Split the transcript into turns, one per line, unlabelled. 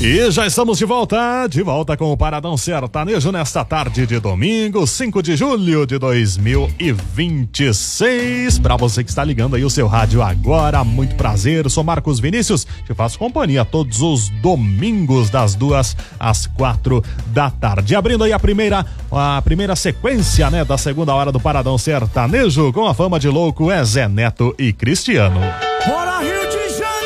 E já estamos de volta com o Paradão Sertanejo nesta tarde de domingo, 5 de julho de 2026. Para você que está ligando aí o seu rádio agora, muito prazer, sou Marcos Vinícius, te faço companhia todos os domingos das 2 às 4 da tarde. Abrindo aí a primeira sequência, né, da segunda hora do Paradão Sertanejo, com a fama de louco é Zé Neto e Cristiano.